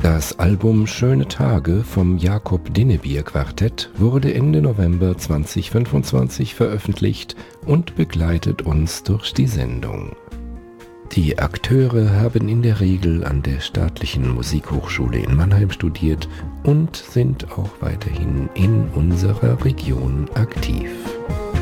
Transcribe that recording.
Das Album Schöne Tage vom Jakob Dinnebier Quartett wurde Ende November 2025 veröffentlicht und begleitet uns durch die Sendung. Die Akteure haben in der Regel an der Staatlichen Musikhochschule in Mannheim studiert und sind auch weiterhin in unserer Region aktiv.